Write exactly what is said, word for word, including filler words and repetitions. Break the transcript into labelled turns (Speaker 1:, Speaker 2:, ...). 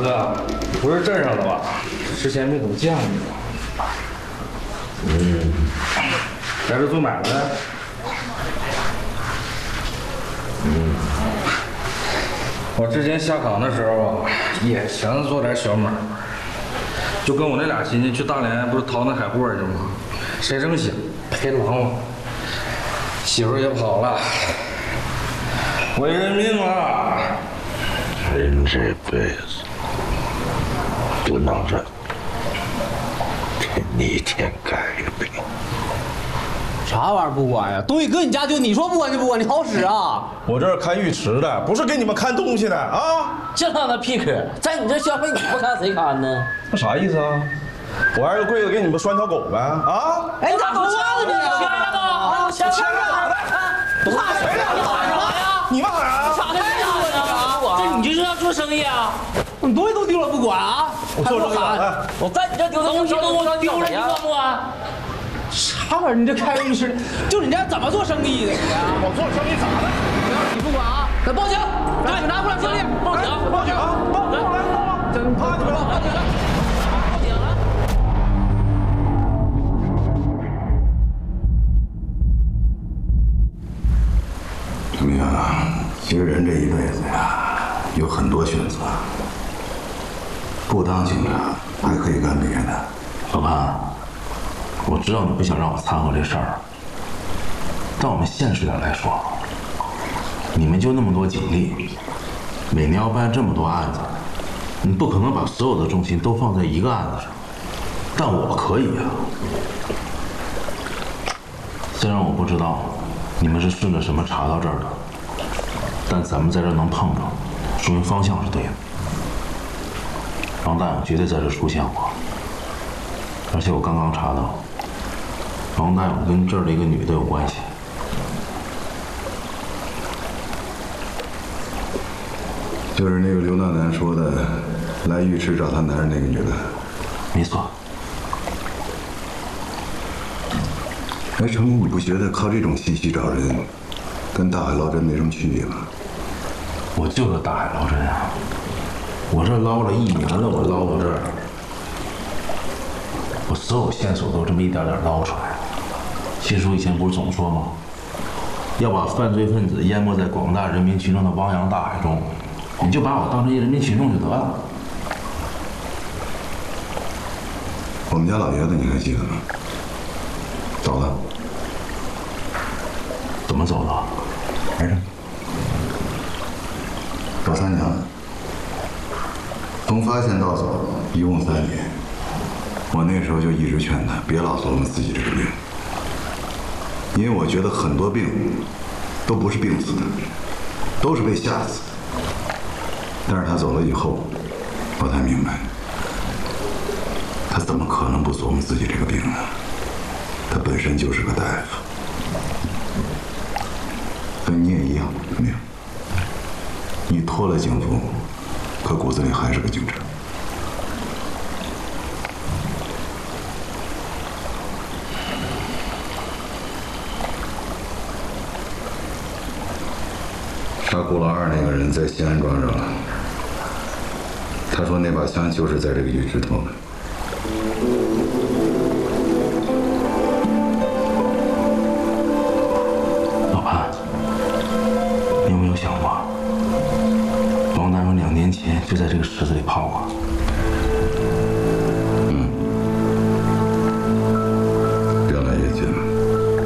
Speaker 1: 哥，不是镇上的吧？之前没怎么见过你。嗯，在这做买卖？嗯，我之前下岗的时候也想做点小买卖，就跟我那俩亲戚去大连，不是淘那海货去吗？谁成想赔狼了，媳妇也跑了，我也认命了。
Speaker 2: 人这辈子不能认，这逆天改命。
Speaker 3: 啥玩意儿不管呀？东西搁你家就你说不管就不管，你好使啊！
Speaker 4: 我这是看浴池的，不是给你们看东西的啊！
Speaker 5: 这他妈屁可，在你这消费你不看谁看呢？
Speaker 4: 那啥意思啊？我挨着柜子给你们拴条狗呗啊！
Speaker 5: 哎，你咋说话呢？你签了吗？签了。
Speaker 4: 骂谁呀？你骂啥呀？你骂啥？
Speaker 5: 啥态度啊？这你就是要做生意啊？
Speaker 3: 你东西都丢了不管啊？
Speaker 4: 我做生意
Speaker 5: 哎，我在你这丢东西都我丢了，你管不管？
Speaker 3: 啥玩意儿？你这开个浴室，就你这怎么做生意的？
Speaker 4: 我做生意咋的？
Speaker 3: 行，你不管啊？咱报警，让警察过来处理。
Speaker 5: 报警！
Speaker 4: 报警！报来来报啊！
Speaker 3: 真
Speaker 4: 怕你们了！
Speaker 3: 报警了！
Speaker 5: 报警了！
Speaker 2: 怎么样？一个人这一辈子呀，有很多选择。不当警察还可以干别的。
Speaker 6: 老潘，我知道你不想让我掺和这事儿，但我们现实点来说，你们就那么多警力，每年要办这么多案子，你不可能把所有的重心都放在一个案子上，但我可以啊。虽然我不知道你们是顺着什么查到这儿的，但咱们在这儿能碰着，说明方向是对的。王大勇绝对在这出现过，而且我刚刚查到，王大勇跟这儿的一个女的有关系。
Speaker 2: 就是那个刘娜楠说的，来浴池找她男人那个女的。
Speaker 6: 没错。
Speaker 2: 哎，程明，你不觉得靠这种信息找人，跟大海捞针没什么区别吗？
Speaker 6: 我就是大海捞针啊！我这捞了一年了，我捞到这儿，我所有线索都这么一点点捞出来。新叔以前不是总说吗？要把犯罪分子淹没在广大人民群众的汪洋大海中，你就把我当成一人民群众就得了。
Speaker 2: 我们家老爷子你还记得吗？走了。
Speaker 6: 怎么走的？
Speaker 2: 没事。走三年了。从发现到走一共三年。我那时候就一直劝他别老琢磨自己这个病，因为我觉得很多病都不是病死的，都是被吓死的。但是他走了以后，我才明白，他怎么可能不琢磨自己这个病呢？他本身就是个大夫。所以你也一样，没有？你脱了警服，可骨子里还是个警察。杀顾老二那个人在西安抓着了，他说那把枪就是在这个浴池偷的。
Speaker 6: 老潘，你有没有想过，王大勇两年前就在这个池子里泡过？